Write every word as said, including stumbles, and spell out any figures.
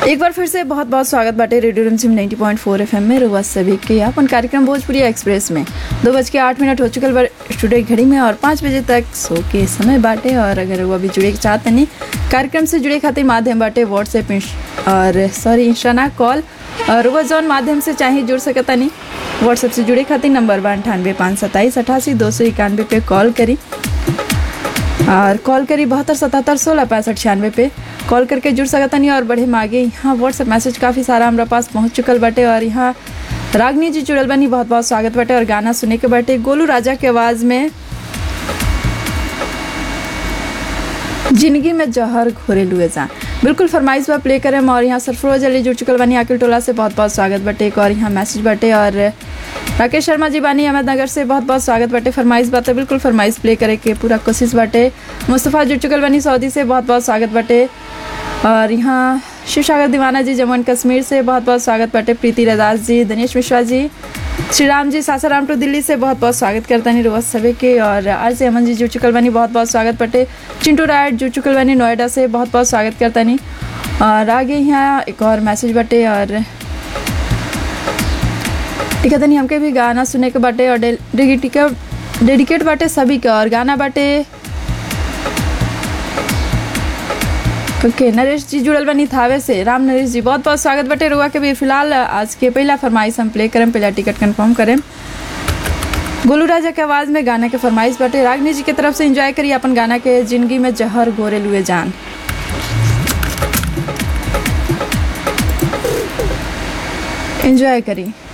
एक बार फिर से बहुत बहुत स्वागत बाटे रेडियो रिमझिम नब्बे पॉइंट चार एफएम में रुआ सभी के अपन कार्यक्रम भोजपुरी एक्सप्रेस में दो बज के आठ मिनट हो चुकल बा स्टूडियो घड़ी में और पाँच बजे तक सो के समय बाटे। और अगर वो अभी जुड़े के चाहते नहीं कार्यक्रम से जुड़े खातिर माध्यम बाटे व्हाट्सएप और सॉरी इंस्टा ना कॉल और वह जौन माध्यम से चाहे जुड़ सकता नहीं। व्हाट्सएप से जुड़े खातिर नंबर बा अंठानवे पाँच सत्ताईस अठासी दो सौ इक्यानवे पे कॉल करी और कॉल करी बहत्तर सतहत्तर सोलह पैंसठ छियानवे पे कॉल करके जुड़ सकता नहीं। और बढ़े मागे यहाँ व्हाट्सएप मैसेज काफ़ी सारा हमारा पास पहुँच चुकल बाटे और यहाँ रागनी जी जुड़ल बनी बहुत बहुत स्वागत बाटे। और गाना सुने के बाटे गोलू राजा के आवाज़ में जिंदगी में जहर घोरे लुए जा बिल्कुल फरमाइश बा प्ले करें। और यहाँ सरफरोज अली जुड़ चुकल बानी आकिल टोला से बहुत बहुत स्वागत बाटे। एक और यहाँ मैसेज बाटे और राकेश शर्मा जी बानी अहमदनगर से बहुत बहुत स्वागत बाटे। फरमाइश बाटे बिल्कुल फरमाइश प्ले करे के पूरा कोशिश बाटे। मुस्तफ़ा जुड़ चुकल बानी सऊदी से बहुत बहुत स्वागत बाटे। और यहाँ शिव सागर दीवाना जी जम्मू एंड कश्मीर से बहुत बहुत स्वागत बाटे। प्रीति रदास जी दिनेश मिश्रा जी श्री राम जी सासाराम टू दिल्ली से बहुत बहुत स्वागत करता नहीं रोज सभी के। और आर से अमन जी जुड़ चुकल बानी बहुत बहुत स्वागत बाटे। चिंटू राय जुड़ चुकल बानी नोएडा से बहुत बहुत स्वागत करता नहीं। और आगे यहाँ एक और मैसेज बाटे और ठीक है नहीं हमके भी गाना सुने के बाटे और डेडिकेट डेडिकेट बाटे सभी के। और गाना बाटे ओके okay, नरेश जी जुड़ल बनी थावे से राम नरेश जी बहुत बहुत स्वागत बाटे रुआ के भी। फिलहाल आज के पहला फरमाइश हम प्ले करें, पहला टिकट कंफर्म करें। गोलू राजा के आवाज़ में गाना के फरमाइश बाटे रागनी जी की तरफ से एंजॉय करिए अपन गाना के जिंदगी में जहर घोरे लुए जान। एंजॉय करिए।